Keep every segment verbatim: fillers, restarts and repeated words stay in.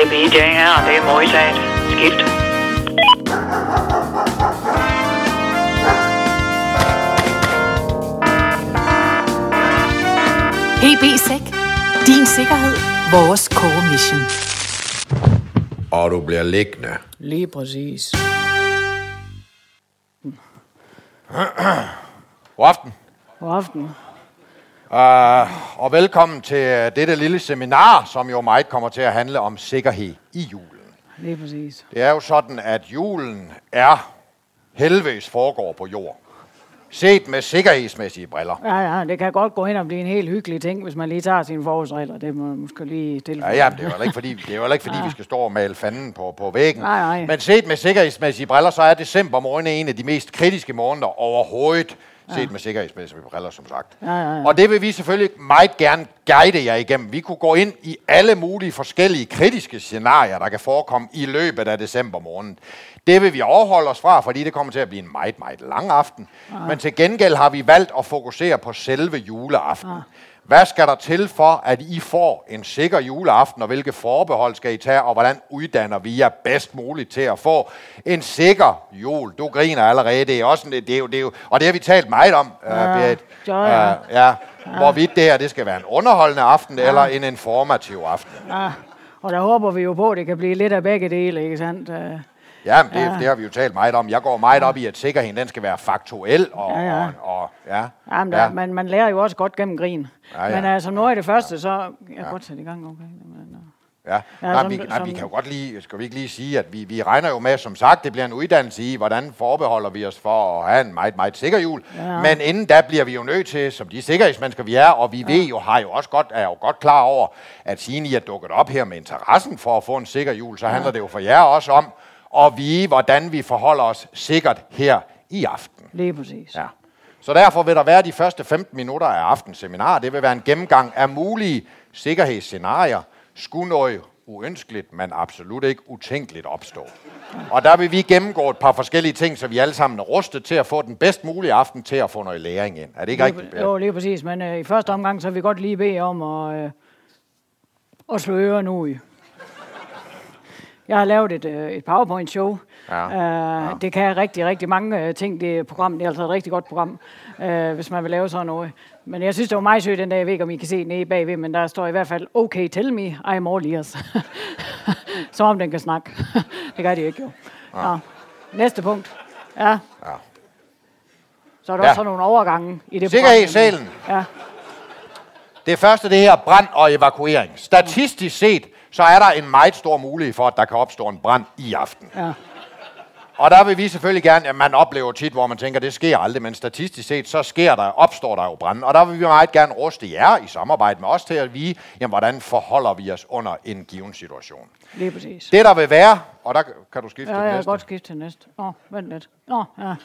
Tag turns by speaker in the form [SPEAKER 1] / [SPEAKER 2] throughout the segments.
[SPEAKER 1] er B J her, det er modtaget. Skift.
[SPEAKER 2] P B-Sek. Din sikkerhed. Vores core mission.
[SPEAKER 3] Og du bliver liggende.
[SPEAKER 4] Lige præcis.
[SPEAKER 3] God aften.
[SPEAKER 4] God aften.
[SPEAKER 3] Uh, og velkommen til dette lille seminar, som jo meget kommer til at handle om sikkerhed i julen.
[SPEAKER 4] Lige præcis.
[SPEAKER 3] Det er jo sådan, at julen er helvedes foregår på jord. Set med sikkerhedsmæssige briller.
[SPEAKER 4] Ja, ja, det kan godt gå hen og blive en helt hyggelig ting, hvis man lige tager sine forholdsregler. Det må man måske lige tilføje.
[SPEAKER 3] Ja, ja, det er jo ikke fordi, det er jo ikke fordi ja. vi skal stå og male fanden på, på væggen.
[SPEAKER 4] Nej, nej.
[SPEAKER 3] Men set med sikkerhedsmæssige briller, så er december måned en af de mest kritiske måneder overhovedet. Ja. Set med sikkerhedsmæssige briller, som sagt.
[SPEAKER 4] Ja, ja, ja.
[SPEAKER 3] Og det vil vi selvfølgelig meget gerne guide jer igennem. Vi kunne gå ind i alle mulige forskellige kritiske scenarier, der kan forekomme i løbet af december måned. Det vil vi overholde os fra, fordi det kommer til at blive en meget, meget lang aften. Ja. Men til gengæld har vi valgt at fokusere på selve juleaften. Ja. Hvad skal der til for, at I får en sikker juleaften, og hvilke forbehold skal I tage, og hvordan uddanner vi jer bedst muligt til at få en sikker jul? Du griner allerede, det er også det er jo, det er jo, og det har vi talt meget om, ja, uh, Berit.
[SPEAKER 4] Ja, ja.
[SPEAKER 3] Uh, ja, ja. Hvorvidt det her det skal være en underholdende aften, ja. eller en informativ aften.
[SPEAKER 4] Ja, og der håber vi jo på, at det kan blive lidt af begge dele, ikke sandt? Uh...
[SPEAKER 3] Ja, det, ja, det har vi jo talt meget om. Jeg går meget ja. op i, at sikkerheden den skal være faktuel. Og,
[SPEAKER 4] ja, ja.
[SPEAKER 3] og, og ja.
[SPEAKER 4] Jamen, der, ja. Man, man lærer jo også godt gennem grin. Ja, ja. Men altså, noget af det første, så... Jeg kan ja. godt sætte i gang, okay. Men, uh...
[SPEAKER 3] ja, ja nej, som, vi, nej, som... vi kan jo godt lige... Skal vi ikke lige sige, at vi, vi regner jo med, som sagt, det bliver en uddannelse i, hvordan forbeholder vi os for at have en meget, meget sikker jul. Ja. Men inden da bliver vi jo nødt til, som de sikkerhedsmennesker vi er, og vi ja. ved jo, har jo også godt, er jo godt klar over, at siden I er dukket op her med interessen for at få en sikker jul, så ja. handler det jo for jer også om, og vide, hvordan vi forholder os sikkert her i aften.
[SPEAKER 4] Lige præcis.
[SPEAKER 3] Ja. Så derfor vil der være de første femten minutter af aftens seminar. Det vil være en gennemgang af mulige sikkerhedsscenarier. Skulle noget uønskeligt, men absolut ikke utænkeligt opstå. Og der vil vi gennemgå et par forskellige ting, så vi alle sammen er rustet til at få den bedst mulige aften til at få noget læring ind. Er det ikke
[SPEAKER 4] lige,
[SPEAKER 3] rigtigt?
[SPEAKER 4] Jo, lige præcis. Men øh, i første omgang, så vil vi godt lige bede om at, øh, at slå ørerne ud. Jeg har lavet et, øh, et PowerPoint-show. Ja. Uh, ja. Det kan rigtig, rigtig mange uh, ting. Det program, det er altså et rigtig godt program, uh, hvis man vil lave sådan noget. Men jeg synes, det var meget sødt den dag. Jeg ved ikke, om I kan se nede bagved, men der står i hvert fald, okay, tell me, I'm all ears. Som om den kan snakke. Det gør de ikke, jo. Ja. Ja. Næste punkt. Ja. Ja. Så er der ja. også sådan nogle overgange i det
[SPEAKER 3] program. Sikkerhedssalen. Ja. Det første, det her brand og evakuering. Statistisk set, så er der en meget stor mulighed for, at der kan opstå en brand i aften. Ja. Og der vil vi selvfølgelig gerne, at man oplever tit, hvor man tænker, det sker aldrig, men statistisk set, så sker der, opstår der jo brand. Og der vil vi meget gerne ruste jer i samarbejde med os til at vide, jamen, hvordan forholder vi os under en given situation.
[SPEAKER 4] Lige præcis.
[SPEAKER 3] Det der vil være, og der kan du skifte
[SPEAKER 4] ja,
[SPEAKER 3] til
[SPEAKER 4] næste. Ja,
[SPEAKER 3] jeg
[SPEAKER 4] kan godt skifte til næste. Åh, oh, vent lidt. Åh, oh, ja.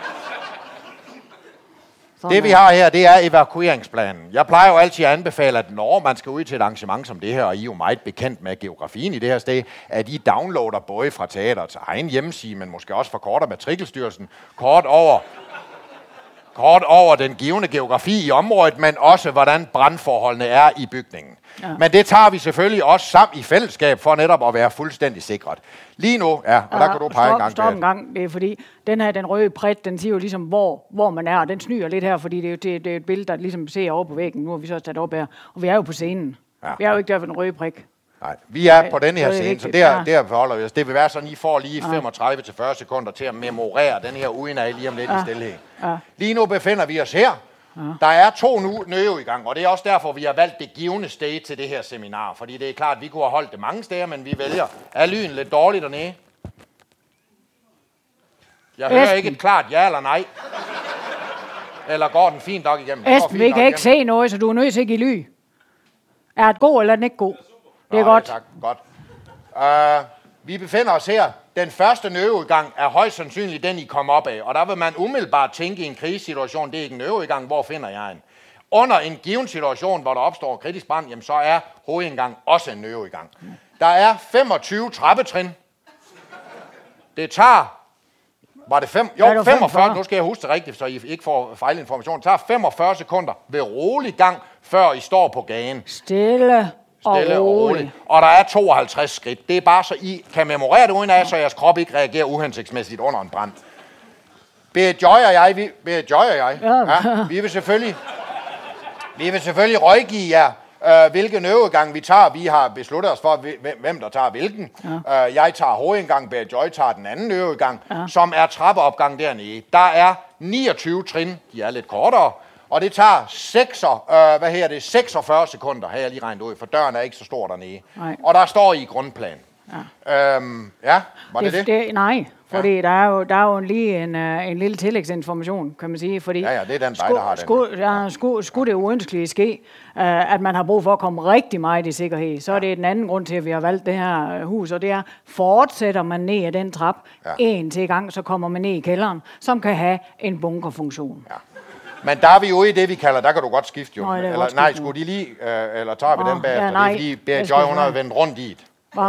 [SPEAKER 3] Sådan det vi har her, det er evakueringsplanen. Jeg plejer jo altid at anbefale, at når man skal ud til et arrangement som det her, og I er jo meget bekendt med geografien i det her sted, at I downloader både fra teaterets egen hjemmeside, men måske også fra kort af matrikelstyrelsen, kort over, kort over den givne geografi i området, men også hvordan brandforholdene er i bygningen. Ja. Men det tager vi selvfølgelig også sammen i fællesskab for netop at være fuldstændig sikret. Lige nu, ja, og ja, der kan du pege
[SPEAKER 4] stop,
[SPEAKER 3] en gang.
[SPEAKER 4] Stop en gang, det er fordi, den her, den røde pret, den siger jo ligesom, hvor, hvor man er, og den snyder lidt her, fordi det er jo det, det er et billede, der ligesom ser over på væggen. Nu har vi så taget op her, og vi er jo på scenen. Ja. Vi er jo ikke der for den røde prik.
[SPEAKER 3] Nej, vi er på denne her scene, så der, der forholder vi os. Det vil være sådan, I får lige femogtredive til fyrre sekunder til at memorere den her udenad lige om lidt ja. i stilhed. Ja. Lige nu befinder vi os her. Ja. Der er to nøve i gang, og det er også derfor, vi har valgt det givne sted til det her seminar. Fordi det er klart, at vi kunne have holdt det mange steder, men vi vælger. Er lyden lidt dårligt dernede? Jeg hører ikke et klart ja eller nej. Eller går den fint nok igennem?
[SPEAKER 4] Esben, vi kan ikke se noget, så du er nødt til at give ly. Er det god, eller er den ikke god? Det er
[SPEAKER 3] Nå,
[SPEAKER 4] godt.
[SPEAKER 3] Tak, godt. Uh, vi befinder os her. Den første nøveudgang er højst sandsynligt den, I kommer op af. Og der vil man umiddelbart tænke i en krisesituation, det er ikke en nøveudgang, hvor finder jeg en? Under en given situation, hvor der opstår kritisk brand, jamen så er hovedindgang også en nøveudgang. Der er femogtyve trappetrin. Det tager... Var det fem? Jo, femogfyrre. femogfyrre. Nu skal jeg huske det rigtigt, så I ikke får fejlinformation. Det tager femogfyrre sekunder ved rolig gang, før I står på gaden.
[SPEAKER 4] Stille.
[SPEAKER 3] Stille og roligt. Og der er tooghalvtreds skridt. Det er bare så I kan memorere det uden af, så jeres krop ikke reagerer uhensigtsmæssigt under en brand. Berit Joy og jeg, vi, Berit Joy og jeg, ja, vi vil selvfølgelig, vi vil selvfølgelig rådgive jer, øh, hvilken øvegang vi tager. Vi har besluttet os for, hvem der tager hvilken. Ja. Øh, jeg tager hovedindgang, Berit Joy tager den anden øvegang, ja, som er trappeopgang dernede. Der er niogtyve trin, de er lidt kortere, og det tager sekser, øh, hvad her det, seksogfyrre sekunder, har jeg lige regnet ud, for døren er ikke så stor dernede. Nej. Og der står I grundplan. Ja, øhm, ja var det det? det?
[SPEAKER 4] det nej. Fordi ja. der er jo, der er jo lige en, uh, en lille tillægsinformation, kan man sige. Fordi
[SPEAKER 3] ja, ja, det er den dig, der har den.
[SPEAKER 4] Skulle, ja, skulle, skulle det uønskeligt ske, uh, at man har brug for at komme rigtig meget i sikkerhed, så ja. er det den anden grund til, at vi har valgt det her hus, og det er, fortsætter man ned ad den trap ja. en til gang, så kommer man ned i kælderen, som kan have en bunkerfunktion. Ja.
[SPEAKER 3] Men der er vi jo i det, vi kalder, der kan du godt skifte jo. Nej, eller, nej skulle de lige, øh, eller tager vi oh, den bagefter? Ja, nej, det er fordi, Berit Joy, hun har vendt rundt i det.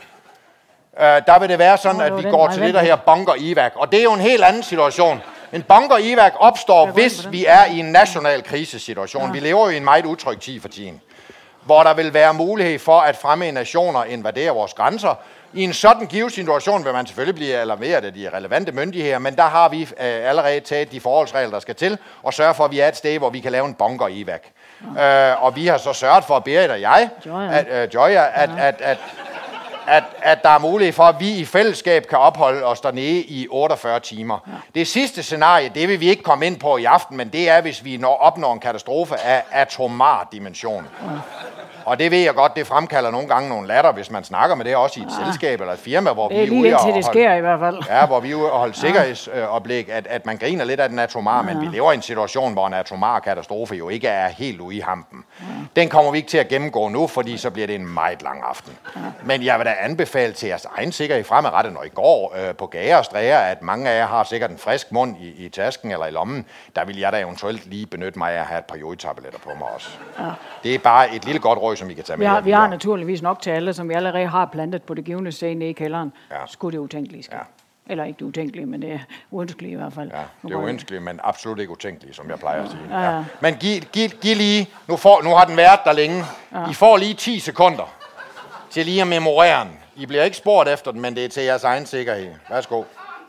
[SPEAKER 3] Uh, der vil det være sådan, at vi går til det der her bunker-evac. Og det er jo en helt anden situation. En bunker-evac opstår, hvis vi er i en national krisesituation. Ja. Vi lever jo i en meget utryg tid for tiden, hvor der vil være mulighed for, at fremmede nationer invaderer vores grænser. I en sådan givet situation vil man selvfølgelig blive alarmeret af de relevante myndigheder, men der har vi øh, allerede taget de forholdsregler, der skal til, og sørge for, at vi er et sted, hvor vi kan lave en bunker-evac. Ja. Øh, og vi har så sørget for, Berit og jeg, Joya, at, øh, Joya, at, ja. at, at At, at der er mulighed for, at vi i fællesskab kan opholde os dernede i otteogfyrre timer. Ja. Det sidste scenarie, det vil vi ikke komme ind på i aften, men det er, hvis vi når, opnår en katastrofe af atomar dimension. Ja. Og det ved jeg godt, det fremkalder nogle gange nogle latter, hvis man snakker med det, også i et ja. selskab eller et firma, hvor
[SPEAKER 4] det er
[SPEAKER 3] vi er ude og
[SPEAKER 4] det sker i hvert fald.
[SPEAKER 3] Ja, hvor vi er ude og holde ja. sikkerhedsoplæg, at, at man griner lidt af den atomar, ja. men vi lever i en situation, hvor en atomar katastrofe jo ikke er helt ude i hampen. Ja. Den kommer vi ikke til at gennemgå nu, fordi så bliver det en meget lang aften. Ja. Men jeg vil da anbefale til jeres egen sikkerhed fremadrettet, når I går øh, på gader og stræger, at mange af jer har sikkert en frisk mund i, i tasken eller i lommen. Der vil jeg da eventuelt lige benytte mig af at have et par jodtabletter på mig også. Ja. Det er bare et lille godt råd, som I kan tage med.
[SPEAKER 4] Vi har, vi har naturligvis nok til alle, som vi allerede har plantet på det givende sted nede i kælderen. Ja. Skulle det utænkelige ske. Ja. Eller ikke det utænkelige, men det er uønskeligt i hvert fald. Ja,
[SPEAKER 3] det er uønskeligt, men absolut ikke utænkeligt, som jeg plejer at sige. Ja. Ja. Men giv, giv, giv lige, nu, får, nu har den været der længe, ja. I får lige ti sekunder til lige at memorere den. I bliver ikke spurgt efter den, men det er til jeres egen sikkerhed. Værsgo.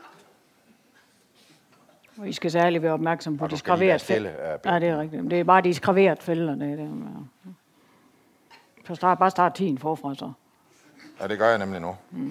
[SPEAKER 4] Og I skal særligt være opmærksom på de skraveret fælder. Ja, det er rigtigt. Det er bare de skraveret fælder. Det er det. Så start, bare start tiden forfra så.
[SPEAKER 3] Ja, det gør jeg nemlig nu. Mm.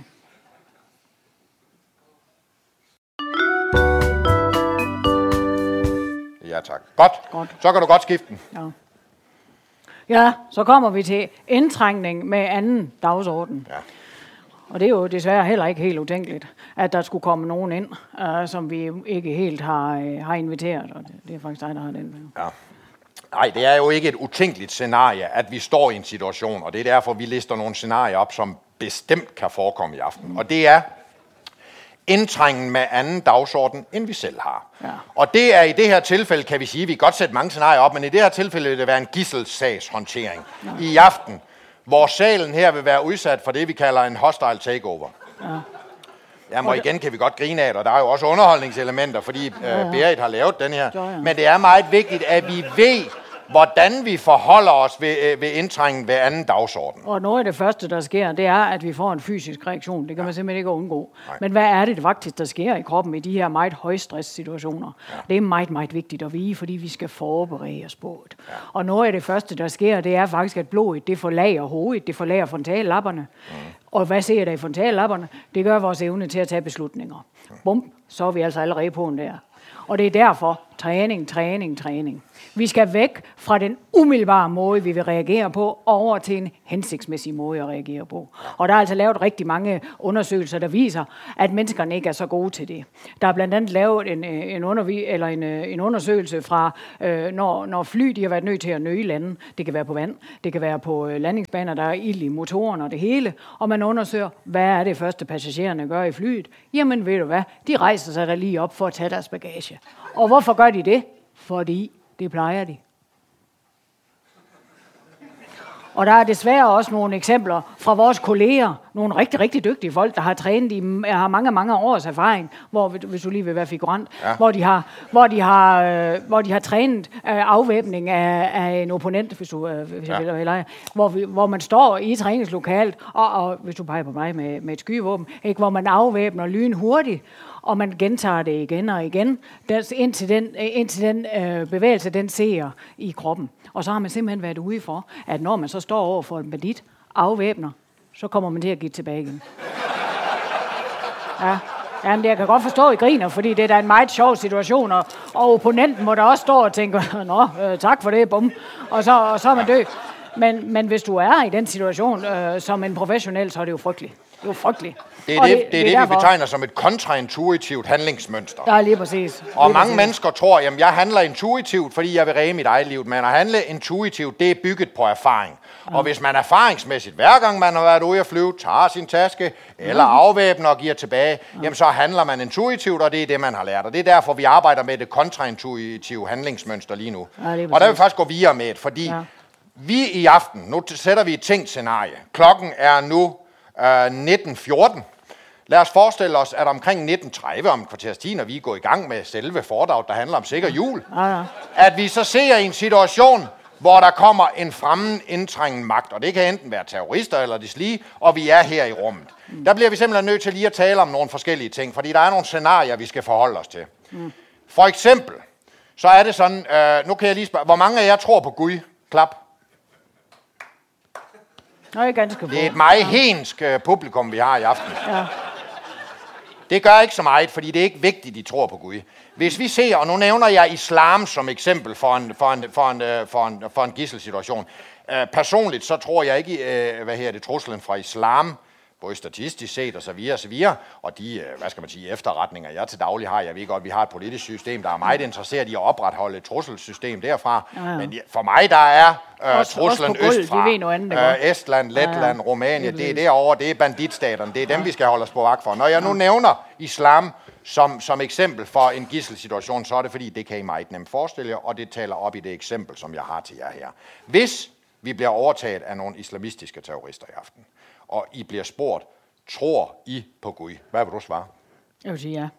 [SPEAKER 3] Ja, tak. Godt. godt. Så kan du godt skifte den.
[SPEAKER 4] Ja. Ja, så kommer vi til indtrængning med anden dagsorden. Ja. Og det er jo desværre heller ikke helt utænkeligt, at der skulle komme nogen ind, uh, som vi ikke helt har, uh, har inviteret. Og det, det er faktisk dig, der har den.
[SPEAKER 3] Ja. Nej, det er jo ikke et utænkeligt scenarie, at vi står i en situation, og det er derfor, vi lister nogle scenarier op, som bestemt kan forekomme i aften. Mm. Og det er indtrængen med anden dagsorden, end vi selv har. Ja. Og det er i det her tilfælde, kan vi sige, vi kan godt sætte mange scenarier op, men i det her tilfælde vil det være en gidselssagshåndtering ja. i aften, hvor salen her vil være udsat for det, vi kalder en hostile takeover. Ja. Jamen, og igen kan vi godt grine af det, og der er jo også underholdningselementer, fordi øh, Berit har lavet den her. Men det er meget vigtigt, at vi ved, hvordan vi forholder os ved, øh, ved indtrængen ved anden dagsorden.
[SPEAKER 4] Og noget af det første, der sker, det er, at vi får en fysisk reaktion. Det kan man simpelthen ikke undgå. Nej. Men hvad er det faktisk, der sker i kroppen i de her meget højstresssituationer? Ja. Det er meget, meget vigtigt at vide, fordi vi skal forberede os på det. Ja. Og noget af det første, der sker, det er faktisk, at blodet det forlager hovedet, det forlager frontallapperne. Mm. Og hvad ser der i frontallapperne? Det gør vores evne til at tage beslutninger. Mm. Bum, så er vi altså allerede på den der. Og det er derfor træning, træning, træning. Vi skal væk fra den umiddelbare måde, vi vil reagere på, over til en hensigtsmæssig måde at reagere på. Og der er altså lavet rigtig mange undersøgelser, der viser, at menneskerne ikke er så gode til det. Der er blandt andet lavet en, en, undervi- eller en, en undersøgelse fra, øh, når, når fly de har været nødt til at nøge landen. Det kan være på vand, det kan være på landingsbaner, der er ild i motoren og det hele. Og man undersøger, hvad er det første passagererne gør i flyet? Jamen ved du hvad, de rejser sig der lige op for at tage deres bagage. Og hvorfor gør de det? Fordi det plejer de. Og der er desværre også nogle eksempler fra vores kolleger, nogle rigtig, rigtig dygtige folk, der har trænet i, har mange, mange års erfaring, hvor, hvis du lige vil være figurant, ja. hvor, de har, hvor, de har, øh, hvor de har trænet øh, afvæbning af, af en opponent, hvis du øh, hvis ja. vil, eller, hvor, vi, hvor man står i træningslokalet, og, og hvis du peger på mig med, med et skyvåben, ikke, hvor man afvæbner lyn hurtigt, og man gentager det igen og igen, indtil den, indtil den øh, bevægelse, den ser i kroppen. Og så har man simpelthen været ude for, at når man så står over for en bandit, afvæbner, så kommer man til at give tilbage igen. Ja. Jamen, det jeg kan godt forstå, I griner, fordi det er da en meget sjov situation, og, og opponenten må da også stå og tænke, nå, øh, tak for det, bum, og så, og så er man død. Men, men hvis du er i den situation øh, som en professionel, så er det jo frygteligt. Det er jo frygteligt.
[SPEAKER 3] Det er det, det, det, det, det vi betegner som et kontraintuitivt handlingsmønster.
[SPEAKER 4] Der er lige præcis.
[SPEAKER 3] Og
[SPEAKER 4] lige
[SPEAKER 3] mange
[SPEAKER 4] præcis.
[SPEAKER 3] mennesker tror, at jeg handler intuitivt, fordi jeg vil ræge mit eget liv. Men at handle intuitivt, det er bygget på erfaring. Ja. Og hvis man erfaringsmæssigt, hver gang man har været ude at flyve, tager sin taske, eller afvæbner og giver tilbage, ja. jamen så handler man intuitivt, og det er det, man har lært. Og det er derfor, vi arbejder med det kontraintuitive handlingsmønster lige nu.
[SPEAKER 4] Ja, lige
[SPEAKER 3] og der vil vi faktisk gå videre med det, fordi ja. vi i aften, nu sætter vi et tænkt scenarie. Klokken er nu øh, nitten fjorten. Lad os forestille os, at omkring nitten tredive om kvarters tid, når vi går i gang med selve foredraget, der handler om sikker jul, ja, ja. at vi så ser i en situation, hvor der kommer en fremmed indtrængende magt, og det kan enten være terrorister eller deslige, og vi er her i rummet. Mm. Der bliver vi simpelthen nødt til lige at tale om nogle forskellige ting, fordi der er nogle scenarier, vi skal forholde os til. Mm. For eksempel, så er det sådan, øh, nu kan jeg lige spørge, hvor mange af jer tror på Gud? Klap.
[SPEAKER 4] Nå, det er ganske
[SPEAKER 3] Det er et meget hensk publikum, vi har i aften.
[SPEAKER 4] Ja.
[SPEAKER 3] Det gør ikke så meget, fordi det er ikke vigtigt, de tror på Gud. Hvis vi ser, og nu nævner jeg islam som eksempel for en, for en, for en, for en, for en gisselsituation. Uh, personligt så tror jeg ikke, uh, hvad her det, truslen fra islam, både statistisk set og så videre og så videre, og de, uh, hvad skal man sige, efterretninger, jeg til daglig har, jeg ved godt, vi har et politisk system, der er meget interesseret i at opretholde et trusselsystem derfra, ja, ja. men for mig, der er uh, også, truslen også østfra, uh, Estland, Letland, ja, ja. Rumænien, det er derovre, det er banditstaterne, det er dem, ja. vi skal holde os på vagt for. Når jeg nu nævner islam som, som eksempel for en gisselsituation, så er det fordi, det kan I meget nemt forestille jer, og det taler op i det eksempel, som jeg har til jer her. Hvis vi bliver overtaget af nogle islamistiske terrorister i aften, og I bliver spurgt, tror I på Gud? Hvad vil du svare?
[SPEAKER 4] Jeg vil sige ja.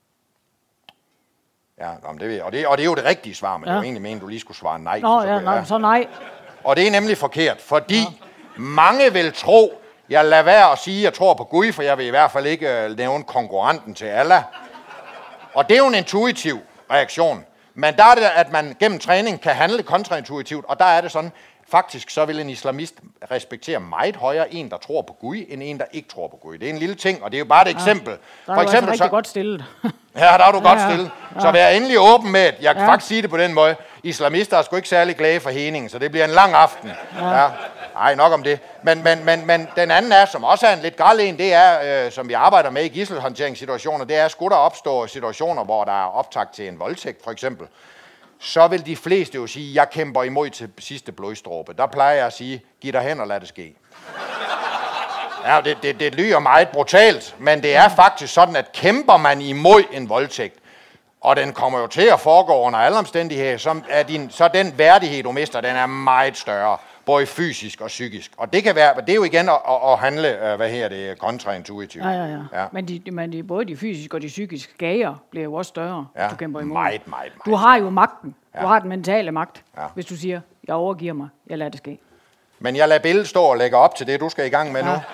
[SPEAKER 3] Ja, det ved jeg. Og, det, og det er jo det rigtige svar, men ja. det er jo egentlig meningen, du lige skulle svare nej.
[SPEAKER 4] Nå,
[SPEAKER 3] så,
[SPEAKER 4] ja, nej, så nej.
[SPEAKER 3] Og det er nemlig forkert, fordi ja. mange vil tro, jeg lader være at sige, at jeg tror på Gud, for jeg vil i hvert fald ikke uh, nævne konkurrenten til Allah. Og det er jo en intuitiv reaktion. Men der er det, at man gennem træning kan handle kontraintuitivt, og der er det sådan, faktisk så vil en islamist respektere meget højere en, der tror på Gud, end en, der ikke tror på Gud. Det er en lille ting, og det er jo bare et ja, eksempel.
[SPEAKER 4] Der er For eksempel, altså så, godt stillet.
[SPEAKER 3] Ja, der er du ja, godt stillet. Ja. Så vær endelig åben med, at jeg kan ja. faktisk sige det på den måde. Islamister er sgu ikke særlig glade for heningen, så det bliver en lang aften. Ja. Ja. Ej, nok om det. Men, men, men, men den anden er, som også er en lidt græld en, det er, øh, som vi arbejder med i gidselhåndteringssituationer, det er, skulle der opstå situationer, hvor der er optakt til en voldtægt, for eksempel, så vil de fleste jo sige, jeg kæmper imod til sidste blodstråbe. Der plejer jeg at sige, giv dig hen og lad det ske. Ja, det, det, det lyder meget brutalt, men det er faktisk sådan, at kæmper man imod en voldtægt, og den kommer jo til at foregå under alle omstændigheder, så er, din, så den værdighed, du mister, den er meget større, både fysisk og psykisk. Og det kan være, det er jo igen at, at, at handle, hvad her det, kontraintuitivt.
[SPEAKER 4] Ja, ja, ja. ja. Men, de, men de, både de fysiske og de psykiske gager bliver jo også større,
[SPEAKER 3] ja,
[SPEAKER 4] hvis du kæmper imod.
[SPEAKER 3] Meget, meget, meget.
[SPEAKER 4] Du har jo magten. Du
[SPEAKER 3] ja.
[SPEAKER 4] har den mentale magt, ja. hvis du siger, jeg overgiver mig, jeg lader det ske.
[SPEAKER 3] Men jeg lader billedet stå og lægger op til det, du skal i gang med ja. nu.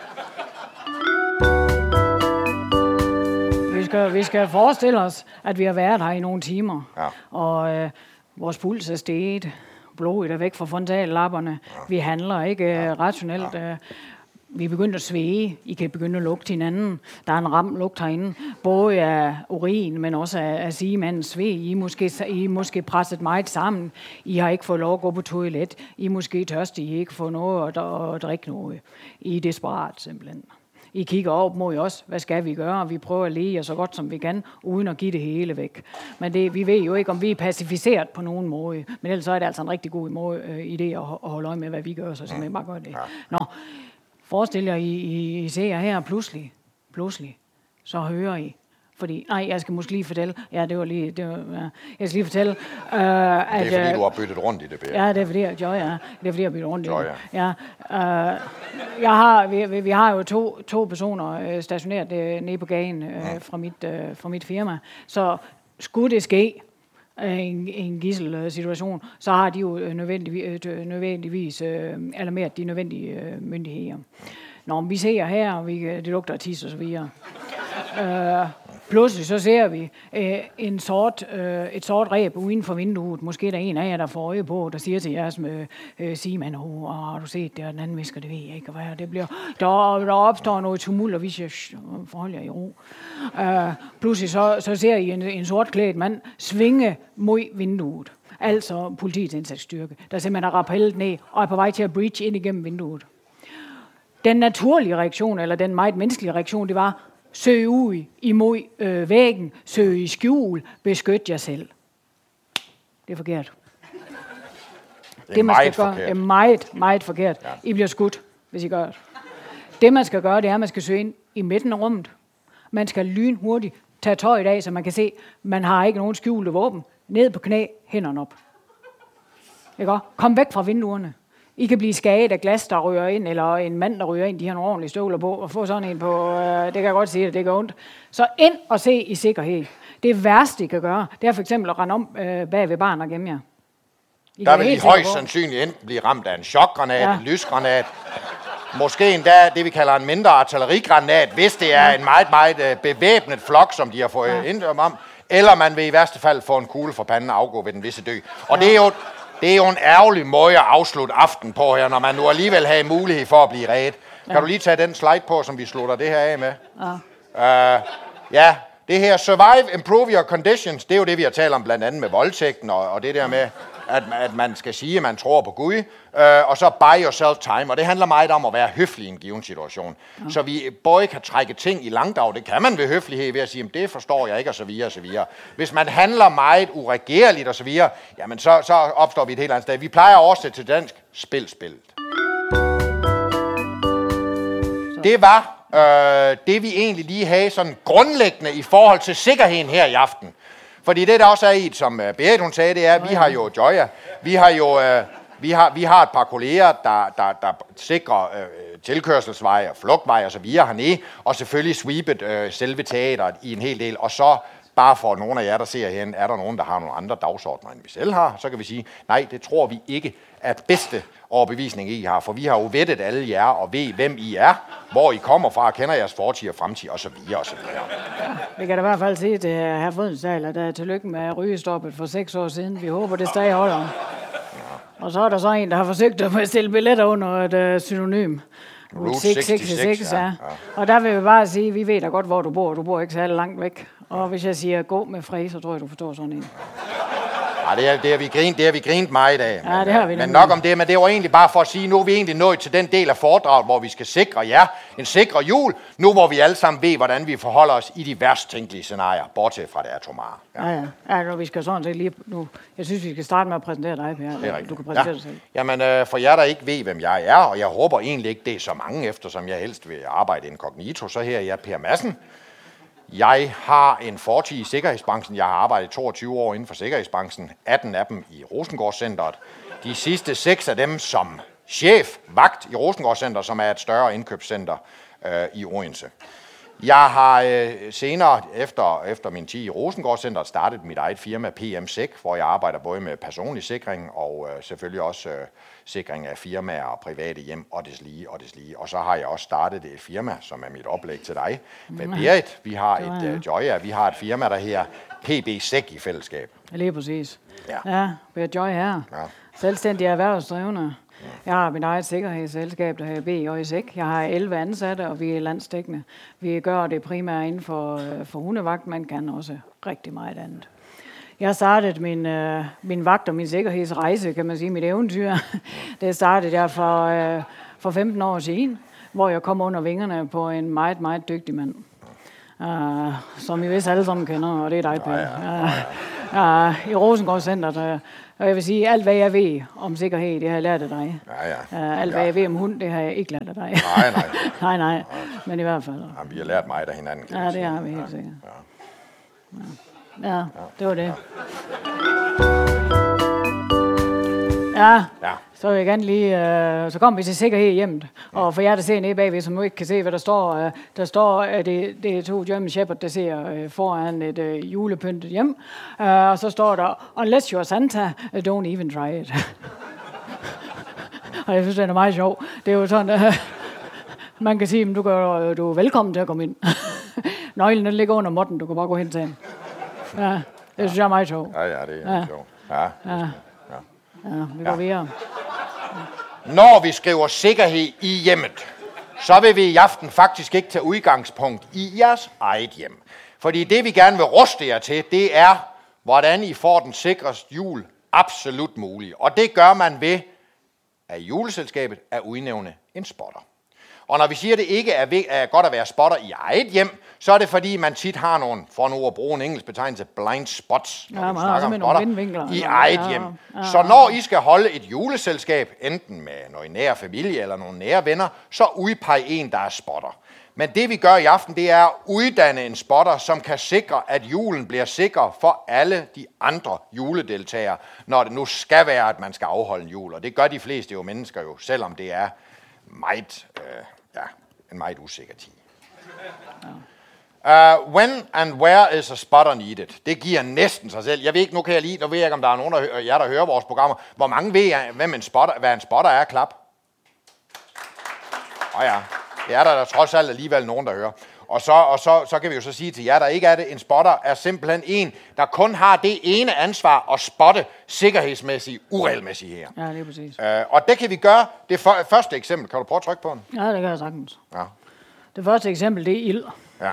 [SPEAKER 4] Vi skal, vi skal forestille os, at vi har været her i nogle timer,
[SPEAKER 3] ja.
[SPEAKER 4] og øh, vores puls er steget, blodet er væk fra frontallapperne, ja. vi handler ikke ja. rationelt, ja. øh, vi er begyndt at svæge, I kan begynde at lugte hinanden, der er en ram lugt herinde, både af urin, men også af, af sigemandens sved, I er måske, I er måske presset meget sammen, I har ikke fået lov at gå på toilet, I er måske tørstige, I har ikke fået noget at, at drikke noget, I er desperat simpelthen. I kigger op mod os, hvad skal vi gøre? Vi prøver at læge så godt som vi kan, uden at give det hele væk. Men det, vi ved jo ikke, om vi er pacificeret på nogen måde. Men ellers så er det altså en rigtig god måde, øh, idé at, at holde øje med, hvad vi gør, så simpelthen bare gør det. Nå, forestil jer, I, I, I ser her pludselig, pludselig, så hører I Fordi, nej, jeg skal måske lige fortælle, ja, det var lige, det var, ja, jeg skal lige fortælle, øh, at...
[SPEAKER 3] Det er fordi, du har byttet rundt i det, Berit.
[SPEAKER 4] Ja, det er fordi, jeg, Joy, ja. Det er fordi, jeg har byttet rundt
[SPEAKER 3] Joy,
[SPEAKER 4] i det. Ja. Øh, jeg har, vi, vi har jo to, to personer øh, stationeret øh, nede på gaden øh, ja. fra, mit, øh, fra mit firma, så skulle det ske, en, en gisselsituation, så har de jo nødvendigvis, nødvendigvis øh, alarmeret de nødvendige øh, myndigheder. Når vi ser her, og vi, det lugter af tis og så videre. Øh, pludselig så ser vi øh, en sort, øh, et sort ræb uden for vinduet. Måske der er en af jer, der får øje på, der siger til jeres med øh, Simon, oh, har du set det, og den anden visker, det ved jeg ikke, hvad det bliver. Der, der opstår noget tumult, og vi siger, forhold jer i ro. Øh, pludselig så, så ser I en, en sortklædt mand svinge mod vinduet. Altså politiets indsatsstyrke, der simpelthen har rappellet ned og er på vej til at breach ind igennem vinduet. Den naturlige reaktion, eller den meget menneskelige reaktion, det var, søg ud imod øh, væggen, søg i skjul, beskyt jer selv. Det er forkert.
[SPEAKER 3] Det er
[SPEAKER 4] det, man
[SPEAKER 3] meget
[SPEAKER 4] skal gøre,
[SPEAKER 3] forkert.
[SPEAKER 4] er meget, meget forkert. Ja. I bliver skudt, hvis I gør det. Det, man skal gøre, det er, at man skal søge ind i midten af rummet. Man skal lynhurtigt tage tøjet af, så man kan se, man har ikke nogen skjulte våben. Ned på knæ, hænderne op. Ikke? Kom væk fra vinduerne. I kan blive skadet af glas, der ryger ind, eller en mand, der ryger ind, de har nogle ordentlige støvler på, og få sådan en på, øh, det kan jeg godt sige, det, det gør ondt. Så ind og se i sikkerhed. Det værste, I kan gøre, det er for eksempel at rende om øh, bag ved barn og gemme jer. I
[SPEAKER 3] der vil I højst sandsynligt enten blive ramt af en chokgranat, ja. en lysgranat, måske endda det, vi kalder en mindre artillerigranat, hvis det er ja. en meget, meget bevæbnet flok, som de har fået ja. indøm om, eller man vil i værste fald få en kugle for panden og afgå ved den visse dø. Og ja. det er jo... Det er jo en ærgerlig måde at afslutte aften på her, når man nu alligevel har mulighed for at blive reddet. Kan ja. du lige tage den slide på, som vi slutter det her af med? Ja. Uh, ja, det her survive, improve your conditions, det er jo det, vi har talt om blandt andet med voldtægten, og, og det der med, at, at man skal sige, at man tror på Gud, uh, og så buy yourself time, og det handler meget om at være høflig i en given situation. Ja. Så vi både kan trække ting i langdrag, det kan man ved høflighed ved at sige, det forstår jeg ikke, og så videre, og så videre. Hvis man handler meget uregerligt, og så videre, jamen så, så opstår vi et helt andet sted. Vi plejer at oversætte til dansk, spil spillet. Det var øh, det, vi egentlig lige havde sådan grundlæggende i forhold til sikkerheden her i aften. Fordi det, der også er i, som uh, Berit hun sagde, det er, at vi har jo Joya, vi har jo uh, vi har, vi har et par kolleger, der, der, der sikrer uh, tilkørselsveje og flugtveje og så videre hernede, og selvfølgelig sweepet uh, selve teateret i en hel del, og så bare for nogle af jer, der ser herhen, er der nogen, der har nogle andre dagsordner, end vi selv har, så kan vi sige, nej, det tror vi ikke er bedste overbevisning, I har, for vi har jo vettet alle jer, og ved, hvem I er, hvor I kommer fra, kender jeres fortid og fremtid, og så videre, og så videre.
[SPEAKER 4] Ja, vi kan da i hvert fald sige til herr Frydensdal, at der er tillykke med rygestoppet for seks år siden. Vi håber, det stadig holder. Ja. Og så er der så en, der har forsøgt at stille billetter under et uh, synonym.
[SPEAKER 3] Route seksogtres, ja. ja.
[SPEAKER 4] Og der vil vi bare sige, vi ved da godt, hvor du bor. Du bor ikke særlig langt væk. Og hvis jeg siger, gå med fred, så tror jeg, du forstår sådan en.
[SPEAKER 3] Ja, det, er, det, har vi grint, det har vi grint meget af.
[SPEAKER 4] Ja,
[SPEAKER 3] men,
[SPEAKER 4] det har vi
[SPEAKER 3] men nok om det, men det var egentlig bare for at sige, nu er vi egentlig nået til den del af foredraget, hvor vi skal sikre jer en sikre jul, nu hvor vi alle sammen ved, hvordan vi forholder os i de værst tænkelige scenarier, bortset fra det atomare.
[SPEAKER 4] Ja, ja. ja. ja vi skal sådan set lige nu. Jeg synes, vi skal starte med at præsentere dig, Per.
[SPEAKER 3] Det er rigtigt.
[SPEAKER 4] Du kan præsentere
[SPEAKER 3] ja.
[SPEAKER 4] dig selv.
[SPEAKER 3] Jamen, øh, for jer, der ikke ved, hvem jeg er, og jeg håber egentlig ikke, det er så mange, eftersom jeg helst vil arbejde inkognito, så her er jeg Per Madsen. Jeg har en fortid i sikkerhedsbranchen. Jeg har arbejdet toogtyve år inden for sikkerhedsbranchen. atten af dem i Rosengårdscenteret. De sidste seks af dem som chef, vagt i Rosengårdscenteret, som er et større indkøbscenter øh, i Odense. Jeg har øh, senere, efter, efter min tid i Rosengårdscenteret, startet mit eget firma P M Sec, hvor jeg arbejder både med personlig sikring og øh, selvfølgelig også øh, sikring af firmaer og private hjem og deslige og deslige. Og så har jeg også startet et firma, som er mit oplæg til dig, med Berit. Vi har et øh, Joya, vi har et firma, der hedder P B Sec i fællesskab.
[SPEAKER 4] Lige præcis.
[SPEAKER 3] Ja,
[SPEAKER 4] ja Berit Joy her. Ja. Selvstændig erhvervsdrivende. Jeg har mit eget sikkerhedsselskab, der hedder B J S E C. Jeg har elleve ansatte, og vi er landsdækkende. Vi gør det primært inden for, for hundevagt, man kan også rigtig meget andet. Jeg har startet min, øh, min vagt og min sikkerhedsrejse, kan man sige, mit eventyr. Det startede jeg for, øh, for femten år siden, hvor jeg kom under vingerne på en meget, meget dygtig mand. Uh, som I vist alle sammen kender, og det er dig, Per. Uh, uh, I Rosengårdscenteret. Uh, og jeg vil sige, alt hvad jeg ved om sikkerhed, det har jeg lært af dig.
[SPEAKER 3] Ja, ja.
[SPEAKER 4] Uh, alt hvad
[SPEAKER 3] ja.
[SPEAKER 4] jeg ved om hund, det har jeg ikke lært af dig.
[SPEAKER 3] Nej, nej.
[SPEAKER 4] nej, nej. Men i hvert fald.
[SPEAKER 3] Ja, vi har lært meget af hinanden.
[SPEAKER 4] Ja, det har vi helt sikkert. Ja. Ja, ja det var det. Ja, ja. Så vil jeg gerne lige, øh, så kommer vi til sikkerhed i hjemmet. Og for jer, der ser nede bagved, som nu ikke kan se, hvad der står, øh, der står, at det, det er to German Shepherd, der ser øh, foran et øh, julepyntet hjem. Uh, og så står der, unless you're Santa, don't even try it. Og jeg synes, det er meget sjovt. Det er jo sådan, øh, man kan sige, at du, gør, du er velkommen til at komme ind. Nøglen den ligger under måtten, du kan bare gå hen til den. Ja, det synes jeg er meget sjovt.
[SPEAKER 3] Ja, ja, det er ja. sjovt. Ja.
[SPEAKER 4] Ja. Ja, vi går ja. videre.
[SPEAKER 3] Når vi skriver sikkerhed i hjemmet, så vil vi i aften faktisk ikke tage udgangspunkt i jeres eget hjem. Fordi det, vi gerne vil ruste jer til, det er, hvordan I får den sikreste jul absolut muligt. Og det gør man ved, at juleselskabet at udnævne en spotter. Og når vi siger, at det ikke er, ved, er godt at være spotter i eget hjem, så er det fordi, man tit har nogle, for nu at bruge en engelsk betegnelse, blind spots, når
[SPEAKER 4] ja,
[SPEAKER 3] vi snakker om spotter, i eget
[SPEAKER 4] ja,
[SPEAKER 3] hjem.
[SPEAKER 4] Ja, ja.
[SPEAKER 3] Så når I skal holde et juleselskab, enten med noget nær familie eller nogle nære venner, så udpeg en, der er spotter. Men det vi gør i aften, det er at uddanne en spotter, som kan sikre, at julen bliver sikker for alle de andre juledeltagere, når det nu skal være, at man skal afholde en jul. Og det gør de fleste jo mennesker jo, selvom det er meget, øh, ja, en meget usikker tid. Uh, when and where is a spotter needed? Det giver næsten sig selv. Jeg ved ikke, nu kan jeg lige, nu ved jeg ikke, om der er nogen af jer, der hører vores programmer. Hvor mange ved jeg, hvem en spotter, hvad en spotter er? Klap. Åh oh ja, det er der, der trods alt alligevel nogen, der hører. Og, så, og så, så kan vi jo så sige til jer, der ikke er det, en spotter er simpelthen en, der kun har det ene ansvar at spotte sikkerhedsmæssigt uregelmæssigt her.
[SPEAKER 4] Ja, det er præcis.
[SPEAKER 3] Uh, og det kan vi gøre. Det for, første eksempel, kan du prøve at trykke på den?
[SPEAKER 4] Ja, det kan jeg sagtens.
[SPEAKER 3] Ja.
[SPEAKER 4] Det første eksempel, det er ild.
[SPEAKER 3] Ja.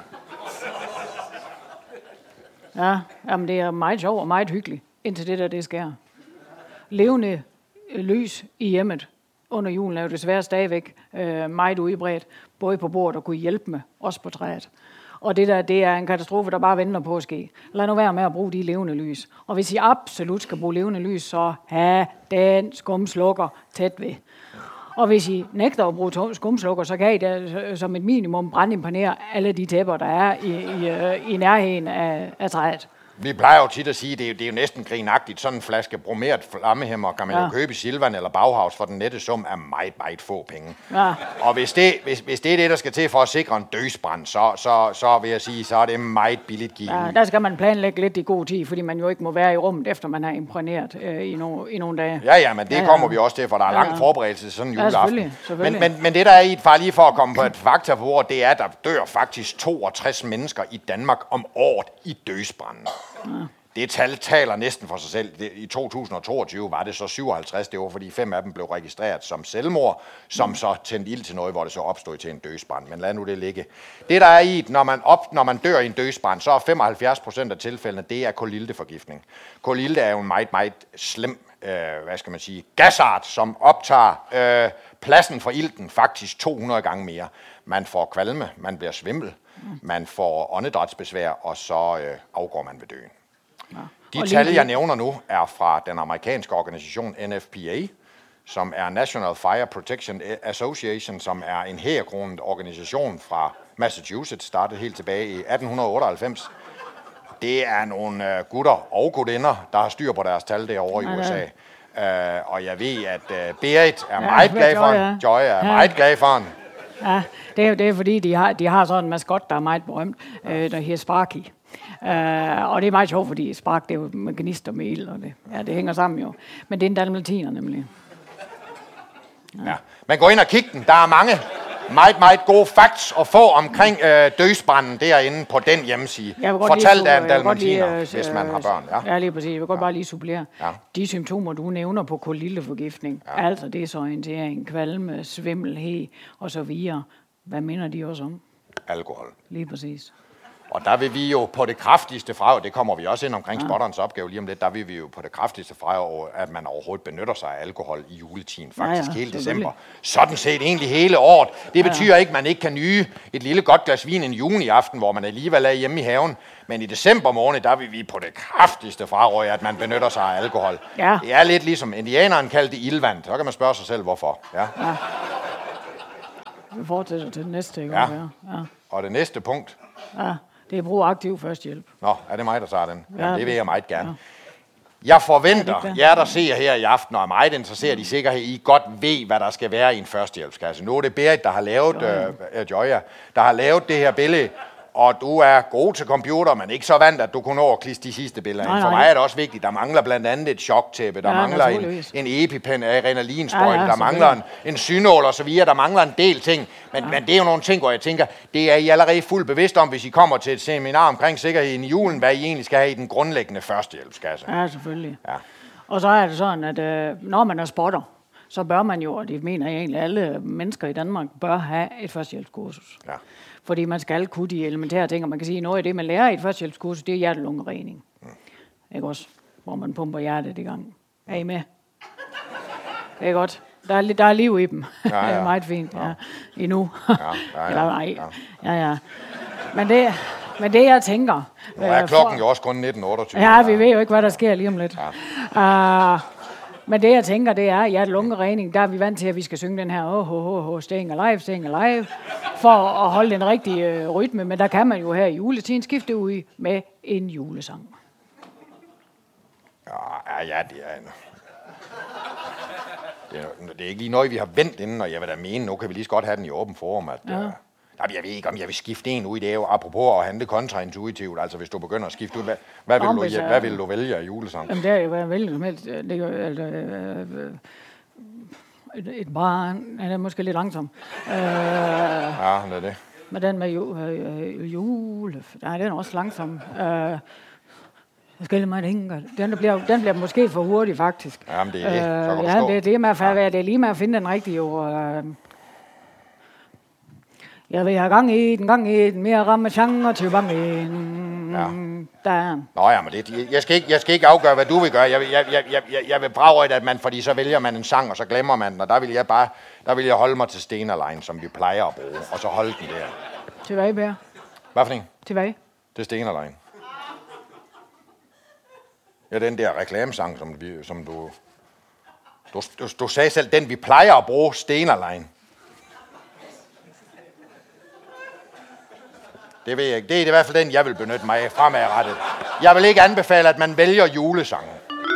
[SPEAKER 4] Ja, jamen det er meget sjovt og meget hyggeligt, indtil det der, det sker. Levende lys i hjemmet under julen er jo desværre stadigvæk øh, meget udbredt, både på bordet og kunne hjælpe med, også på træet. Og det der, det er en katastrofe, der bare venter på at ske. Lad nu være med at bruge de levende lys. Og hvis I absolut skal bruge levende lys, så have den skumslukker tæt ved. Og hvis I nægter at bruge skumslukker, så kan I da som et minimum brandimponere alle de tæpper, der er i, i, i nærheden af, af træet.
[SPEAKER 3] Vi plejer jo tit at sige, at det er jo, det er jo næsten grinagtigt. Sådan en flaske bromeret flammehæmmer kan man ja. jo købe i Silvan eller Bauhaus for den nette sum af meget, meget få penge. Ja. Og hvis det, hvis, hvis det er det, der skal til for at sikre en dødsbrand, så, så, så vil jeg sige, så er det meget billigt givet.
[SPEAKER 4] Ja, der skal man planlægge lidt i god tid, fordi man jo ikke må være i rummet, efter man har imprægneret øh, i, no, i nogle dage.
[SPEAKER 3] Ja, ja, men det ja, ja. kommer vi også til, for der er lang ja. forberedelse til sådan en juleaften.
[SPEAKER 4] Ja, selvfølgelig, selvfølgelig.
[SPEAKER 3] Men, men, men det der er i, bare lige for at komme på et fakta på bordet, det er, at der dør faktisk toogtres mennesker i Danmark om året i dødsbranden. Ja. Det tal taler næsten for sig selv. I to tusind og toogtyve var det så syvoghalvtreds. Det var, fordi fem af dem blev registreret som selvmord, som så tændte ild til noget, hvor det så opstod til en dødsbrand. Men lad nu det ligge. Det der er i, når man, op, når man dør i en dødsbrand, så er femoghalvfjerds procent af tilfældene, det er kulilteforgiftning. Kulilte er jo en meget, meget slem, øh, hvad skal man sige, gasart, som optager øh, pladsen for ilten faktisk to hundrede gange mere. Man får kvalme, man bliver svimmel, man får åndedrætsbesvær, og så øh, afgår man ved døden. Ja. De tal, jeg nævner nu, er fra den amerikanske organisation N F P A, som er National Fire Protection Association, som er en herkronet organisation fra Massachusetts, startede helt tilbage i atten otteoghalvfems. Det er nogle uh, gutter og gudinder, der har styr på deres tal derovre i U S A. Uh, og jeg ved, at uh, Berit er ja, meget glad for den. Joy er ja. meget glad for den.
[SPEAKER 4] Ja, det er jo det, er, fordi de har, de har sådan en maskot, der er meget berømt, øh, der hedder Sparky. Uh, og det er meget sjovt, fordi Spark, det er jo mekanister med ild, og det, ja, det hænger sammen jo. Men det er en dalmatiner nemlig.
[SPEAKER 3] Ja. Ja. Men gå ind og kig den. Der er mange meget, meget gode facts at få omkring øh, dødsbranden derinde på den hjemmeside. Fortalt af en dalmatiner, lige, øh, hvis man har børn. Ja,
[SPEAKER 4] ja lige præcis. Jeg vil godt
[SPEAKER 3] ja.
[SPEAKER 4] bare lige supplere. Ja. De symptomer, du nævner på kolilteforgiftning, ja. altså desorientering, kvalme, svimmelhed og så videre. Hvad minder de også om?
[SPEAKER 3] Alkohol.
[SPEAKER 4] Lige præcis.
[SPEAKER 3] Og der vil vi jo på det kraftigste fra, det kommer vi også ind omkring ja. spotterens opgave lige om lidt, der vil vi jo på det kraftigste fra, at man overhovedet benytter sig af alkohol i juletiden, faktisk ja, ja, hele december. Sådan set egentlig hele året. Det betyder ja, ja. ikke, at man ikke kan nyde et lille godt glas vin en juniaften, hvor man alligevel er hjemme i haven. Men i december måned, der vil vi på det kraftigste fra, at man benytter sig af alkohol. Ja. Det er lidt ligesom indianeren kaldte det ildvand. Så kan man spørge sig selv, hvorfor. Ja. Ja.
[SPEAKER 4] Vi fortsætter til det næste. Ikke?
[SPEAKER 3] Ja. Ja. Og det næste punkt.
[SPEAKER 4] Ja. Det er proaktiv førstehjælp.
[SPEAKER 3] Nå, er det mig, der tager den? Jamen,
[SPEAKER 4] Ja,
[SPEAKER 3] det vil jeg meget gerne.
[SPEAKER 4] Ja.
[SPEAKER 3] Jeg forventer,
[SPEAKER 4] Ja,
[SPEAKER 3] jer der ser her i aften og er meget interesseret i sikkerhed, I godt ved, hvad der skal være i en førstehjælpskasse. Nu er det Berit, der har lavet, Joya. Øh, Joya, der har lavet det her billede, og du er god til computer, men ikke så vant, at du kunne nå at kliste de sidste billeder ind. For mig er det også vigtigt. Der mangler blandt andet et choktæppe, der ja, mangler en, en EpiPen, adrenalinsprøjte, ja, ja, der mangler en, en synål og så videre. Der mangler en del ting. Men, ja. men det er jo nogle ting, hvor jeg tænker, det er I allerede fuldt bevidst om, hvis I kommer til et seminar omkring sikkerheden i julen, hvad I egentlig skal have i den grundlæggende førstehjælpskasse.
[SPEAKER 4] Ja, selvfølgelig.
[SPEAKER 3] Ja.
[SPEAKER 4] Og så er det sådan, at øh, når man er spotter, så bør man jo, og det mener jeg egentlig, alle mennesker i Danmark bør have et førstehjælpskursus. Ja. Fordi man skal kunne de elementære ting, og man kan sige, at noget af det, man lærer i et førstehjælpskursus, det er hjerte-lungerening. Mm. Ikke også? Hvor man pumper hjertet i gang. Er I med? Det er godt. Der er, der er liv i dem. Ja, ja. Det er meget fint. Ja. Ja. Endnu. Ja, ja, ja. Eller, nej. Ja, ja. Men det, men det jeg tænker...
[SPEAKER 3] Nu er klokken for, jo også kun nitten otteogtyve.
[SPEAKER 4] Ja, vi ved jo ikke, hvad der sker lige om lidt. Ja. Uh, Men det, jeg tænker, det er, at hjerte-lungerening, der er vi vant til, at vi skal synge den her oh, oh, oh, oh, staying alive, staying alive, for at holde den rigtige øh, rytme. Men der kan man jo her i juletiden skifte ud med en julesang.
[SPEAKER 3] Ja, ja, det er en... Det er, det er ikke lige noget, vi har vendt inden, og jeg vil da mene, nu kan vi lige så godt have den i åben form, at... Ja. Øh, jeg ved ikke, om jeg vil skifte en ud. Det er jo apropos at handle kontraintuitivt. Altså, hvis du begynder at skifte ud, hvad, hvad, vil, Om, du, jeg, hvad vil du vælge af julesang?
[SPEAKER 4] Jamen, det er jo, hvad jeg vælger som helst. Det er jo, altså, øh, et, et barn. Ja, det er måske lidt langsom. Øh,
[SPEAKER 3] ja, det er det.
[SPEAKER 4] Men den med ju, øh, jule... Nej, den er også langsom. Øh, Skille mig den, den bliver, den bliver måske for hurtig, faktisk.
[SPEAKER 3] Jamen, det er det. Så kan
[SPEAKER 4] øh, ja, det, det, er med at, ja. det er lige med at finde den rigtige jo... Øh, Jeg vil have gang i den, gang i den, mere ramme changer til bange. Ja. Der.
[SPEAKER 3] Nå ja, men det, jeg, skal ikke, jeg skal ikke afgøre, hvad du vil gøre. Jeg, jeg, jeg, jeg, jeg vil brage at man, fordi så vælger man en sang, og så glemmer man den, og der vil jeg bare, der vil jeg holde mig til Stenerlein, som vi plejer at bruge, og så holde den der.
[SPEAKER 4] Til hvad, Bær?
[SPEAKER 3] Hvad for en?
[SPEAKER 4] Til hvad?
[SPEAKER 3] Til Stenerlein. Ja, den der reklamesang, som, vi, som du, du, du... Du sagde selv, den vi plejer at bruge, Stenerlein. Det ved jeg ikke. Det er i hvert fald den, jeg vil benytte mig af fremadrettet. Jeg vil ikke anbefale, at man vælger julesangen.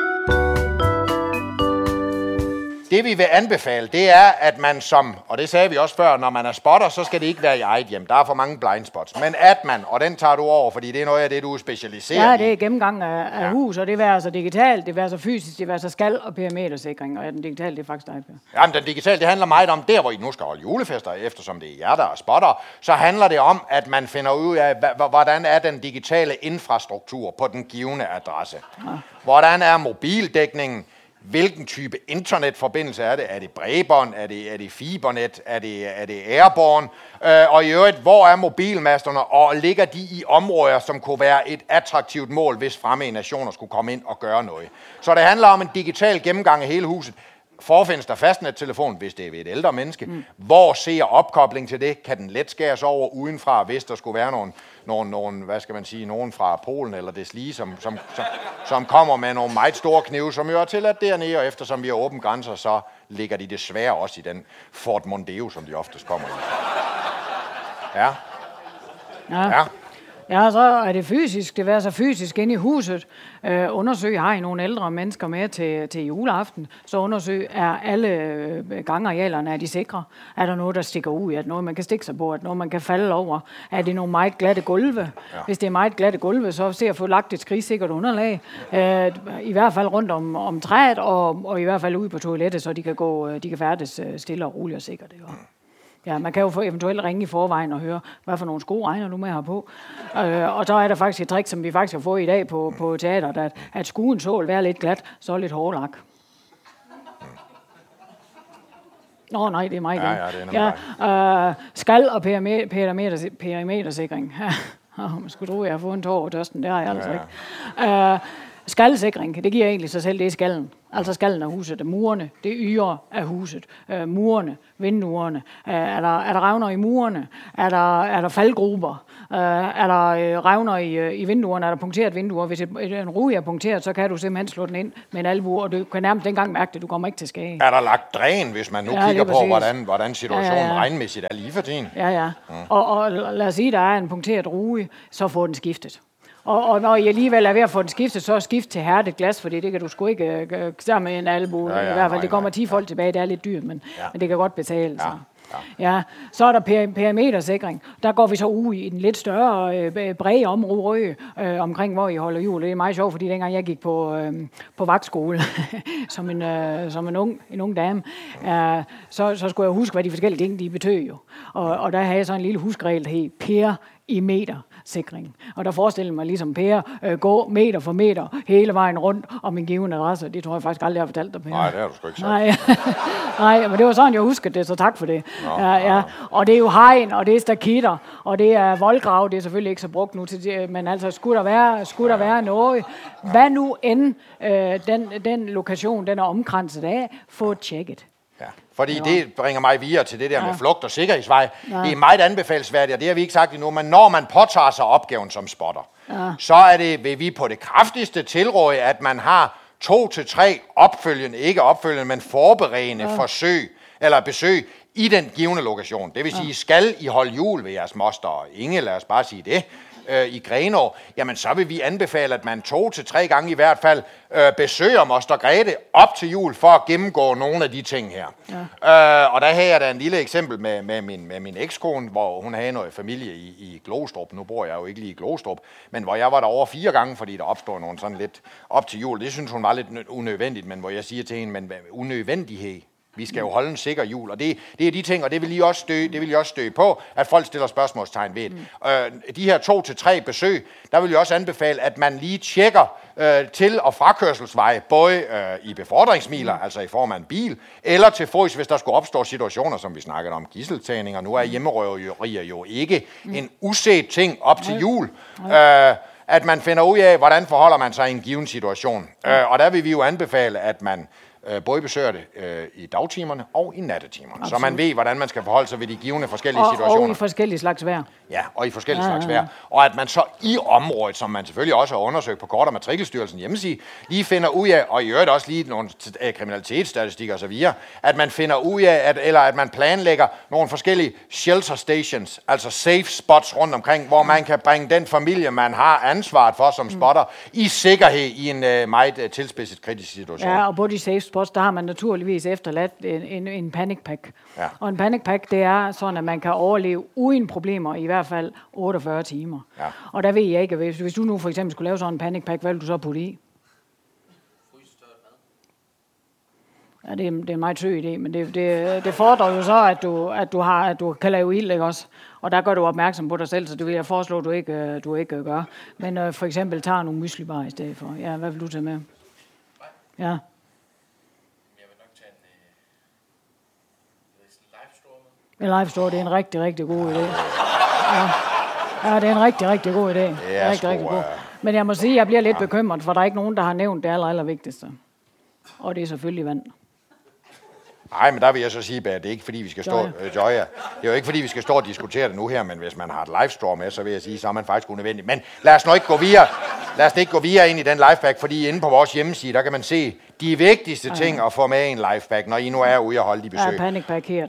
[SPEAKER 3] Det vi vil anbefale, det er, at man som, og det sagde vi også før, når man er spotter, så skal det ikke være i eget hjem. Der er for mange blindspots. Men at man, og den tager du over, fordi det er noget af det, du er specialiseret i.
[SPEAKER 4] Ja, det er gennemgang af, af ja. hus, og det er så digitalt, det er så fysisk, det er så skal- og perimetersikring, og den digitale, det er faktisk dig, Per.
[SPEAKER 3] Jamen, den digitale, det handler meget om, der hvor I nu skal holde julefester, eftersom det er jer, der er spotter, så handler det om, at man finder ud af, hvordan er den digitale infrastruktur på den givne adresse. Ja. Hvordan er mobildækningen? Hvilken type internetforbindelse er det? Er det bredbånd? Er det, er det fibernet? Er det, er det airborne? Øh, og i øvrigt, hvor er mobilmasterne? Og ligger de i områder, som kunne være et attraktivt mål, hvis fremmede nationer skulle komme ind og gøre noget? Så det handler om en digital gennemgang af hele huset. Forfindes der fastnettelefon, hvis det er ved et ældre menneske? Mm. Hvor ser opkobling til det? Kan den let skæres over udenfra, hvis der skulle være nogen, nogen, nogen hvad skal man sige, nogen fra Polen eller deslige, som, som, som, som kommer med nogle meget store knive, som jo er tilladt dernede, og eftersom vi har åbne grænser, så ligger de desværre også i den Fort Mondeo, som de oftest kommer i. Ja.
[SPEAKER 4] Ja. Ja. Ja, så er det fysisk. Det vil så fysisk inde i huset. Øh, undersøg, har I nogle ældre mennesker med til, til juleaften, så undersøg, er alle gangarealerne, er de sikre? Er der noget, der stikker ud? Er der noget, man kan stikke sig på? Er der noget, man kan falde over? Er det nogle meget glatte gulve? Ja. Hvis det er meget glatte gulve, så se at få lagt et skrigsikkert underlag. Øh, I hvert fald rundt om, om træet, og, og i hvert fald ude på toilettet, så de kan, gå, de kan færdes stille og roligt og sikkert. Det var. Ja, man kan jo eventuelt ringe i forvejen og høre, hvad for nogle sko regner du med at have på. Øh, og så er der faktisk et trick, som vi faktisk har fået i dag på, på teateret, at, at skuen så vil være lidt glat, så lidt hårlak. Nå nej, det er mig igen.
[SPEAKER 3] Ja, ja, det er
[SPEAKER 4] ja, øh, skal- og perimeter, perimetersikring. Oh, man skulle tro, at jeg har fået en tår over tørsten. Det har jeg altså ja, ja. ikke. Øh, Skalsikring, det giver egentlig sig selv, det er skallen. Altså skallen af huset, det er murene, det er yre af huset, øh, murene, vinduerne, øh, er, der, er der revner i murene, er der, er der faldgruber, Uh, er der uh, revner i, uh, i vinduerne, er der punkteret vinduer. Hvis et, et, en ruge er punkteret, så kan du simpelthen slå den ind med en albue, og du kan nærmest dengang mærke det, du kommer ikke til skade.
[SPEAKER 3] Er der lagt dræn, hvis man nu ja, kigger på, hvordan, hvordan situationen ja, ja, ja. regnmæssigt er lige for tiden?
[SPEAKER 4] Ja, ja. Mm. Og, og lad os sige, at der er en punkteret ruge, så får den skiftet. Og, og når I alligevel er ved at få den skiftet, så skift til hærdet glas, fordi det kan du sgu ikke uh, sammen med en albue. Ja, ja, i hvert fald, nej, det kommer ti folk tilbage, det er lidt dyrt, men, ja. men det kan godt betale sig. Ja. Ja, så er der per- perimetersikring. Der går vi så ude i en lidt større, øh, bred område øh, omkring, hvor I holder jul. Det er meget sjovt, fordi dengang jeg gik på, øh, på vagtskole som, en, øh, som en, ung, en ung dame, øh, så, så skulle jeg huske, hvad de forskellige ting de betød jo. Og, og der havde jeg så en lille huskregel, der hed per i meter. Sikring. Og der forestiller mig ligesom Per øh, gå meter for meter hele vejen rundt om en given adresse. Det tror jeg faktisk aldrig, jeg har fortalt dig, Per.
[SPEAKER 3] Nej, det har du sgu ikke sagt.
[SPEAKER 4] Nej. Nej, men det var sådan, jeg huskede det, så tak for det. Nå, ja, ja. Og det er jo hegn, og det er stakitter, og det er voldgrav. Det er selvfølgelig ikke så brugt nu til det, men altså, skulle der være, skulle der være noget, hvad nu end øh, den, den lokation, den er omkranset af, få tjekket.
[SPEAKER 3] Ja, fordi ja. det bringer mig videre til det der ja. med flugt og sikkerhedsvej. Ja. Det er meget anbefalesværdigt, og det har vi ikke sagt endnu, men når man påtager sig opgaven som spotter, ja. så er det, vil vi på det kraftigste tilråde, at man har to til tre opfølgende, ikke opfølgende, men forberedende ja. forsøg, eller besøg i den givne lokation. Det vil sige, ja. skal I holde jul ved jeres moster og Inge, lad os bare sige det, øh, i Grenaa, jamen så vil vi anbefale, at man to til tre gange i hvert fald øh, besøger moster Grete op til jul for at gennemgå nogle af de ting her. Ja. Øh, og der havde jeg da en lille eksempel med, med min, med min ekskone, hvor hun havde noget familie i, i Glostrup. Nu bor jeg jo ikke lige i Glostrup, men hvor jeg var der over fire gange, fordi der opstod nogle sådan lidt op til jul. Det synes hun var lidt unødvendigt, men hvor jeg siger til hende, men unødvendighed. Vi skal jo holde en sikker jul, og det, det er de ting, og det vil I også støge, det vil I også støge på, at folk stiller spørgsmålstegn ved det. Mm. Øh, de her to til tre besøg, der vil jeg også anbefale, at man lige tjekker øh, til- og frakørselsveje, både øh, i befordringsmiler, mm. altså i form af en bil, eller til fods, hvis der skulle opstå situationer, som vi snakkede om, gidseltagninger. Nu er hjemmerøverier jo ikke mm. en uset ting op til jul. Øh, at man finder ud af, hvordan forholder man sig i en given situation. Mm. Øh, og der vil vi jo anbefale, at man både besøger det øh, i dagtimerne og i nattetimerne. Absolut. Så man ved, hvordan man skal forholde sig ved de givne forskellige
[SPEAKER 4] og,
[SPEAKER 3] situationer.
[SPEAKER 4] Og i forskellige slags vejr.
[SPEAKER 3] Ja, og i forskellige ja, slags vejr. Og at man så i området, som man selvfølgelig også har undersøgt på Kort- og Matrikelstyrelsen hjemmeside, lige finder ud af, og i øvrigt også lige nogle kriminalitetsstatistikker osv., at man finder ud af, at, eller at man planlægger nogle forskellige shelter stations, altså safe spots rundt omkring, hvor man kan bringe den familie, man har ansvaret for som spotter, mm. i sikkerhed i en uh, meget uh, tilspidset kritisk situation.
[SPEAKER 4] Ja, og på de safe spots, der har man naturligvis efterladt en, en, en panic pack.
[SPEAKER 3] Ja.
[SPEAKER 4] Og en panic pack, det er sådan, at man kan overleve uden problemer i hvert fald otteogfyrre timer. Ja. Og der ved jeg ikke, hvis, hvis du nu for eksempel skulle lave sådan en panic pack, hvad vil du så putte i? Ja, det er, det er en meget søg idé, men det, det, det fordrer jo så, at du, at du, har, at du kan lave ild, ikke også? Og der gør du opmærksom på dig selv, så det vil jeg foreslå, at du ikke, du ikke gør. Men øh, for eksempel tager nogle myslibar i stedet for. Ja, hvad vil du tage med? Ja. En live store, det er en rigtig, rigtig god idé. Ja, ja det er en rigtig, rigtig god idé. Det er rigtig, rigtig god. Men jeg må sige, at jeg bliver lidt ja. bekymret, for der er ikke nogen, der har nævnt det aller, aller vigtigste. Og det er selvfølgelig vand.
[SPEAKER 3] Nej, men der vil jeg så sige, at det er ikke fordi, vi skal stå... Øh, Joya. Det er jo ikke fordi, vi skal stå og diskutere det nu her, men hvis man har et livestore med, så vil jeg sige, så er man faktisk unødvendig. Men lad os nu ikke gå videre. Lad os ikke gå videre ind i den livepack, fordi inde på vores hjemmeside, der kan man se de vigtigste Ej. ting at få med i en livepack, når I nu er ude og holde de besøg.
[SPEAKER 4] Ja, panic pack her.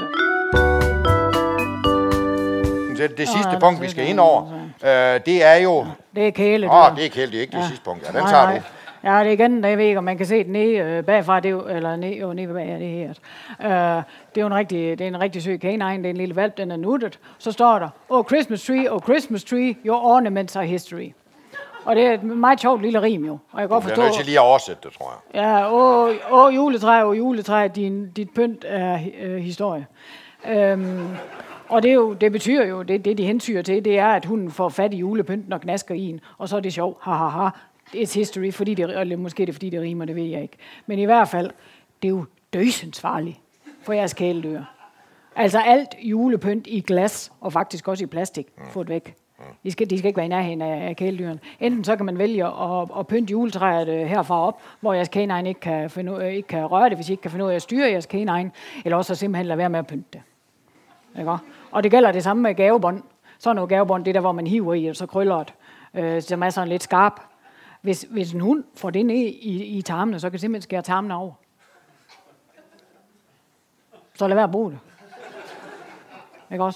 [SPEAKER 3] Det, det sidste oh, punkt, vi skal ind over, øh, det er jo...
[SPEAKER 4] Det er kæle.
[SPEAKER 3] Åh, oh, det er kæle, det er ikke ja. det sidste punkt. Ja, den nej, tager nej. du.
[SPEAKER 4] Ja, det er igen, jeg ved ikke, om man kan se det nede øh, bagfra, det er jo, eller nede, jo, nede bag, ja, det her. Øh, det er jo en rigtig, det er en rigtig søg canine, det er en lille valp, den er nuttet. Så står der, oh Christmas tree, oh Christmas tree, your ornaments are history. Og det er et meget sjovt lille rim jo. Og jeg kan godt forstå...
[SPEAKER 3] Jeg er nødt til lige at oversætte det, tror jeg.
[SPEAKER 4] Ja, åh, åh juletræ, åh juletræ, din, dit pynt er øh, historie. Øhm, og det, er jo, det betyder jo, det, det de hensyder til, det er, at hun får fat i julepynten og knasker i en. Og så er det sjovt, ha ha ha. It's history, fordi det, eller måske det er, fordi det rimer, det ved jeg ikke. Men i hvert fald, det er jo dødsens farligt for jeres kæledyr. Altså alt julepynt i glas, og faktisk også i plastik, mm. få det væk. De skal, de skal ikke være i nærheden af kæledyrene. Enten så kan man vælge at, at pynte juletræet herfra op, hvor jeres canine ikke kan, finde, ikke kan røre det, hvis I ikke kan finde ud af at styre jeres canine, eller også simpelthen lade være med at pynte det. Ikke? Og det gælder det samme med gavebånd. Så er noget gavebånd, det der, hvor man hiver i, og så krøller det, øh, som er sådan lidt skarp. Hvis, hvis en hund får det ned i, i tarmene, så kan det simpelthen skære tarmene over. Så lad være at bruge det.